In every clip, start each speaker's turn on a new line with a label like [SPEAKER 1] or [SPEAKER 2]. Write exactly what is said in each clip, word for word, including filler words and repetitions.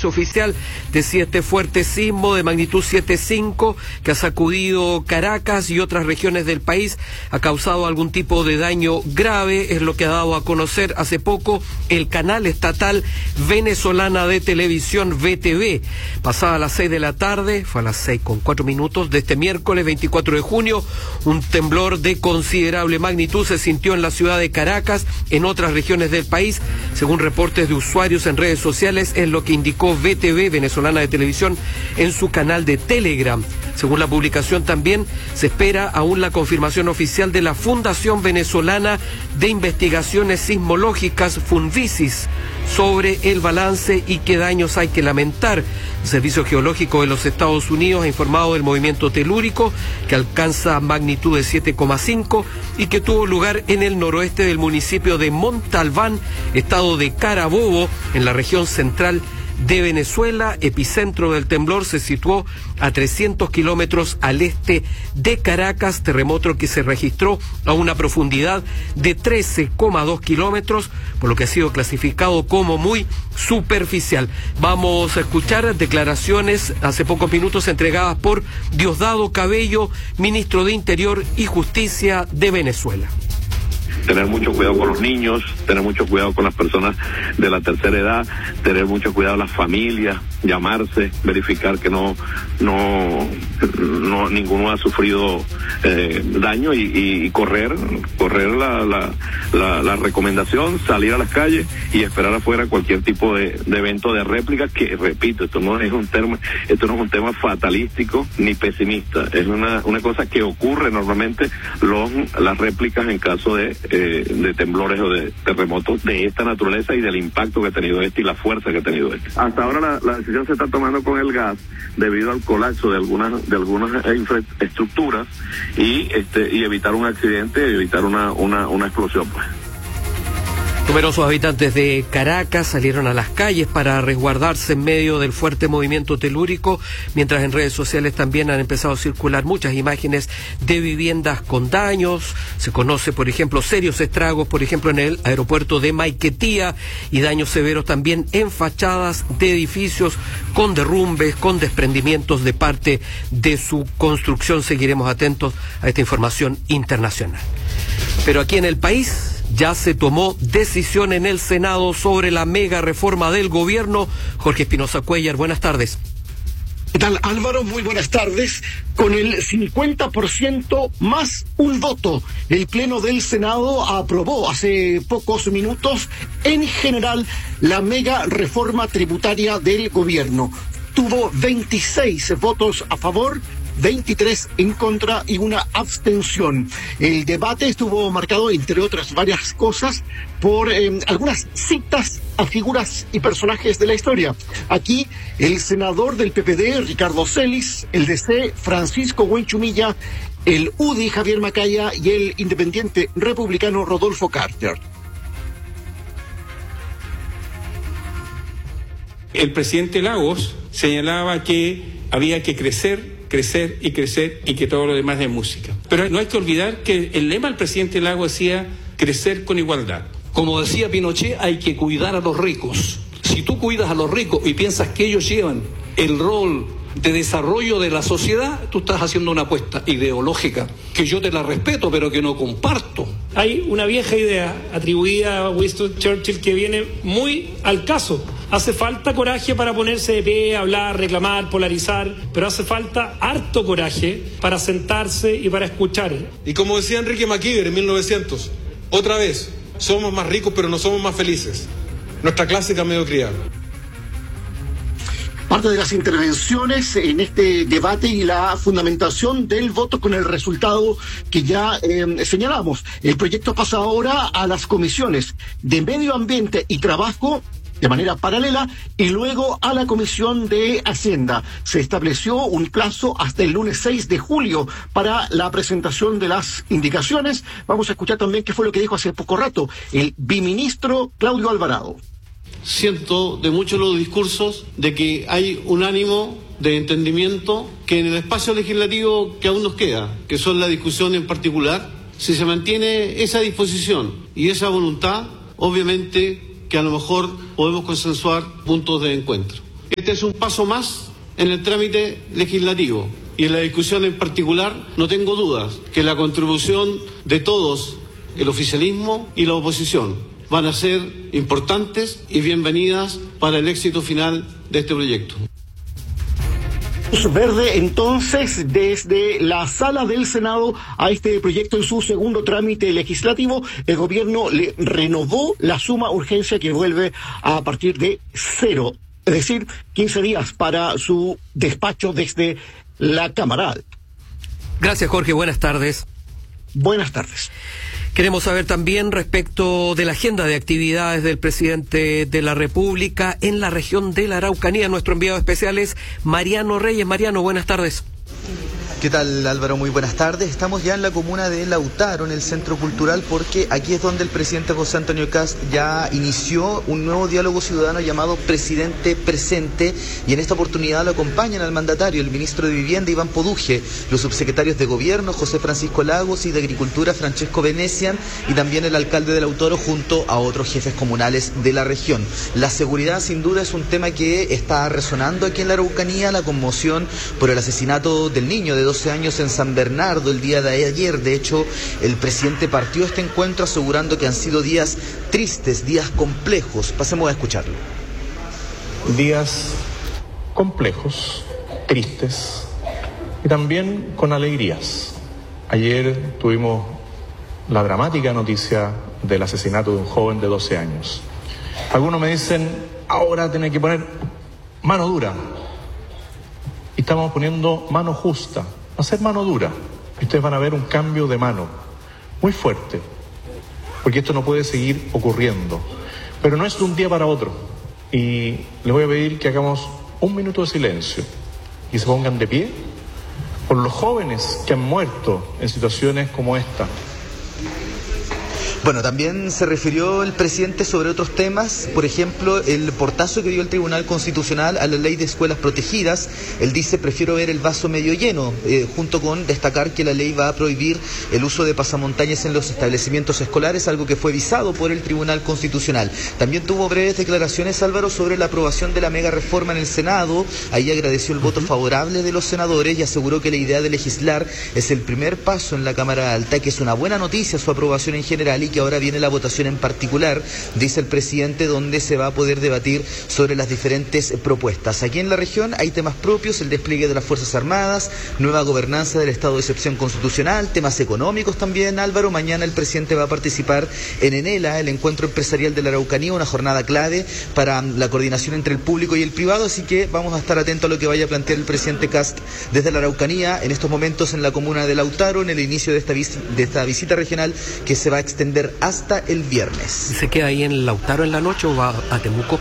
[SPEAKER 1] balance oficial decía este fuerte sismo de magnitud siete punto cinco que ha sacudido Caracas y otras regiones del país, ha causado algún tipo de daño grave, es lo que ha dado a conocer hace poco el canal estatal venezolana de televisión V T V. Pasada las seis de la tarde, fue a las seis con cuatro minutos de este miércoles veinticuatro de junio, un temblor de considerable magnitud se sintió en la ciudad de Caracas, en otras regiones del país, según reportes de usuarios en redes sociales, es lo que indicó V T V, venezolana de televisión, en su canal de Telegram. Según la publicación también, se espera aún la confirmación oficial de la Fundación Venezolana de Investigaciones Sismológicas, Funvisis, sobre el balance y qué daños hay que lamentar. El Servicio Geológico de los Estados Unidos ha informado del movimiento telúrico que alcanza magnitud de siete coma cinco y que tuvo lugar en el noroeste del municipio de Montalbán, estado de Carabobo, en la región central de Venezuela. Epicentro del temblor se situó a trescientos kilómetros al este de Caracas, terremoto que se registró a una profundidad de trece coma dos kilómetros, por lo que ha sido clasificado como muy superficial. Vamos a escuchar declaraciones hace pocos minutos entregadas por Diosdado Cabello, ministro de Interior y Justicia de Venezuela.
[SPEAKER 2] Tener mucho cuidado con los niños, tener mucho cuidado con las personas de la tercera edad, tener mucho cuidado las familias, llamarse, verificar que no, no, no ninguno ha sufrido eh, daño y, y, y correr, correr la, la, la, la recomendación, salir a las calles y esperar afuera cualquier tipo de, de evento de réplica, que repito, esto no es un tema, esto no es un tema fatalístico ni pesimista, es una, una cosa que ocurre normalmente, los, las réplicas en caso de de temblores o de terremotos de esta naturaleza y del impacto que ha tenido este y la fuerza que ha tenido este. Hasta ahora la, la decisión se está tomando con el gas debido al colapso de algunas de algunas infraestructuras y este y evitar un accidente y evitar una una una explosión, pues.
[SPEAKER 1] Numerosos habitantes de Caracas salieron a las calles para resguardarse en medio del fuerte movimiento telúrico, mientras en redes sociales también han empezado a circular muchas imágenes de viviendas con daños. Se conoce, por ejemplo, serios estragos, por ejemplo, en el aeropuerto de Maiquetía, y daños severos también en fachadas de edificios con derrumbes, con desprendimientos de parte de su construcción. Seguiremos atentos a esta información internacional. Pero aquí en el país ya se tomó decisión en el Senado sobre la mega reforma del gobierno. Jorge Espinosa Cuellar, buenas tardes.
[SPEAKER 3] ¿Qué tal, Álvaro? Muy buenas tardes. Con el cincuenta por ciento más un voto, el Pleno del Senado aprobó hace pocos minutos en general la mega reforma tributaria del gobierno. Tuvo veintiséis votos a favor, veintitrés en contra y una abstención. El debate estuvo marcado, entre otras varias cosas, por eh, algunas citas a figuras y personajes de la historia. Aquí, el senador del P P D, Ricardo Celis, el D C, Francisco Buenchumilla, el U D I, Javier Macaya, y el independiente republicano Rodolfo Carter.
[SPEAKER 4] El presidente Lagos señalaba que había que crecer, crecer y crecer y que todo lo demás es música. Pero no hay que olvidar que el lema del presidente Lagos decía crecer con igualdad.
[SPEAKER 5] Como decía Pinochet, hay que cuidar a los ricos. Si tú cuidas a los ricos y piensas que ellos llevan el rol de desarrollo de la sociedad, tú estás haciendo una apuesta ideológica que yo te la respeto, pero que no comparto.
[SPEAKER 6] Hay una vieja idea atribuida a Winston Churchill que viene muy al caso. Hace falta coraje para ponerse de pie, hablar, reclamar, polarizar, pero hace falta harto coraje para sentarse y para escuchar.
[SPEAKER 7] Y como decía Enrique McKeever en mil novecientos, otra vez, somos más ricos pero no somos más felices. Nuestra clásica mediocridad.
[SPEAKER 3] Parte de las intervenciones en este debate y la fundamentación del voto con el resultado que ya eh, señalamos. El proyecto pasa ahora a las comisiones de Medio Ambiente y Trabajo de manera paralela y luego a la Comisión de Hacienda. Se estableció un plazo hasta el lunes seis de julio para la presentación de las indicaciones. Vamos a escuchar también qué fue lo que dijo hace poco rato el biministro Claudio Alvarado.
[SPEAKER 8] Siento de muchos los discursos de que hay un ánimo de entendimiento que en el espacio legislativo que aún nos queda, que son la discusión en particular, si se mantiene esa disposición y esa voluntad, obviamente que a lo mejor podemos consensuar puntos de encuentro. Este es un paso más en el trámite legislativo y en la discusión en particular no tengo dudas que la contribución de todos, el oficialismo y la oposición, van a ser importantes y bienvenidas para el éxito final de este proyecto.
[SPEAKER 3] Luz verde entonces desde la sala del Senado a este proyecto en su segundo trámite legislativo. El gobierno le renovó la suma urgencia que vuelve a partir de cero, es decir, quince días para su despacho desde la Cámara.
[SPEAKER 1] Gracias, Jorge. Buenas tardes.
[SPEAKER 3] Buenas tardes.
[SPEAKER 1] Queremos saber también respecto de la agenda de actividades del presidente de la República en la región de la Araucanía. Nuestro enviado especial es Mariano Reyes. Mariano, buenas tardes.
[SPEAKER 9] ¿Qué tal, Álvaro? Muy buenas tardes. Estamos ya en la comuna de Lautaro, en el Centro Cultural, porque aquí es donde el presidente José Antonio Kast ya inició un nuevo diálogo ciudadano llamado Presidente Presente, y en esta oportunidad lo acompañan al mandatario, el ministro de Vivienda, Iván Poduje, los subsecretarios de Gobierno, José Francisco Lagos, y de Agricultura, Francesco Venecian, y también el alcalde de Lautaro, junto a otros jefes comunales de la región. La seguridad, sin duda, es un tema que está resonando aquí en la Araucanía, la conmoción por el asesinato del niño de doce años en San Bernardo el día de ayer. De hecho, el presidente partió a este encuentro asegurando que han sido días tristes, días complejos. Pasemos a escucharlo.
[SPEAKER 10] Días complejos, tristes y también con alegrías. Ayer tuvimos la dramática noticia del asesinato de un joven de doce años. Algunos me dicen, ahora tiene que poner mano dura. Y estamos poniendo mano justa, va a ser mano dura. Y ustedes van a ver un cambio de mano muy fuerte, porque esto no puede seguir ocurriendo. Pero no es de un día para otro. Y les voy a pedir que hagamos un minuto de silencio y se pongan de pie por los jóvenes que han muerto en situaciones como esta.
[SPEAKER 9] Bueno, también se refirió el presidente sobre otros temas, por ejemplo, el portazo que dio el Tribunal Constitucional a la ley de escuelas protegidas. Él dice, prefiero ver el vaso medio lleno, eh, junto con destacar que la ley va a prohibir el uso de pasamontañas en los establecimientos escolares, algo que fue visado por el Tribunal Constitucional. También tuvo breves declaraciones, Álvaro, sobre la aprobación de la mega reforma en el Senado. Ahí agradeció el voto favorable de los senadores y aseguró que la idea de legislar es el primer paso en la Cámara Alta, que es una buena noticia su aprobación en general y que ahora viene la votación en particular, dice el presidente, donde se va a poder debatir sobre las diferentes propuestas. Aquí en la región hay temas propios, el despliegue de las Fuerzas Armadas, nueva gobernanza del estado de excepción constitucional, temas económicos también, Álvaro. Mañana el presidente va a participar en ENELA, el encuentro empresarial de la Araucanía, una jornada clave para la coordinación entre el público y el privado, así que vamos a estar atentos a lo que vaya a plantear el presidente Kast desde la Araucanía, en estos momentos en la comuna de Lautaro, en el inicio de esta, vis- de esta visita regional que se va a extender hasta hasta el viernes.
[SPEAKER 1] ¿Se queda ahí en Lautaro en la noche o va a Temuco?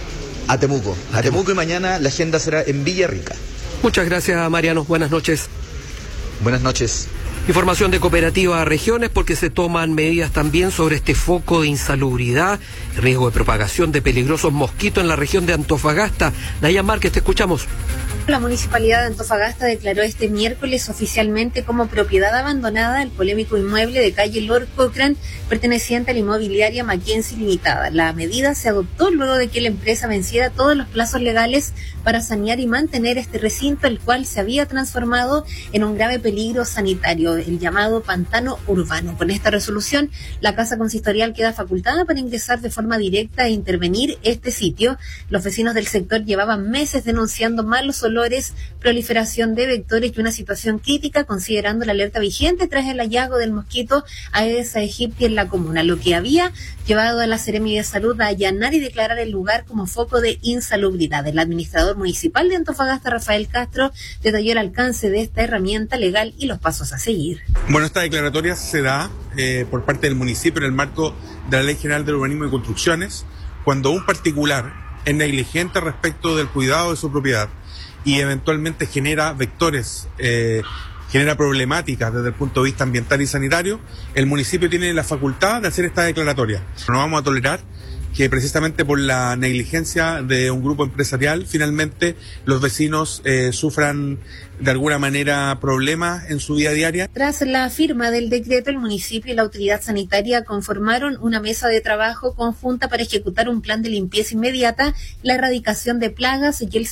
[SPEAKER 9] A Temuco, a Temuco, y mañana la agenda será en Villarrica.
[SPEAKER 1] Muchas gracias, Mariano. Buenas noches.
[SPEAKER 9] Buenas noches.
[SPEAKER 1] Información de Cooperativa Regiones, porque se toman medidas también sobre este foco de insalubridad, riesgo de propagación de peligrosos mosquitos en la región de Antofagasta. Nayan Márquez, te escuchamos.
[SPEAKER 11] La Municipalidad de Antofagasta declaró este miércoles oficialmente como propiedad abandonada el polémico inmueble de calle Lord Cochrane, perteneciente a la inmobiliaria Mackenzie Limitada. La medida se adoptó luego de que la empresa venciera todos los plazos legales para sanear y mantener este recinto, el cual se había transformado en un grave peligro sanitario, el llamado pantano urbano. Con esta resolución, la Casa Consistorial queda facultada para ingresar de forma directa e intervenir este sitio. Los vecinos del sector llevaban meses denunciando malos olores, proliferación de vectores y una situación crítica, considerando la alerta vigente tras el hallazgo del mosquito Aedes aegypti en la comuna, lo que había llevado a la Seremi de Salud a allanar y declarar el lugar como foco de insalubridad. El administrador municipal de Antofagasta, Rafael Castro, detalló el alcance de esta herramienta legal y los pasos a seguir.
[SPEAKER 12] Bueno, esta declaratoria se da eh, por parte del municipio en el marco de la Ley General del Urbanismo y Construcciones, cuando un particular es negligente respecto del cuidado de su propiedad y eventualmente genera vectores, eh, genera problemáticas desde el punto de vista ambiental y sanitario, el municipio tiene la facultad de hacer esta declaratoria. No vamos a tolerar que precisamente por la negligencia de un grupo empresarial, finalmente los vecinos eh, sufran de alguna manera problemas en su vida diaria.
[SPEAKER 11] Tras la firma del decreto, el municipio y la autoridad sanitaria conformaron una mesa de trabajo conjunta para ejecutar un plan de limpieza inmediata, la erradicación de plagas y el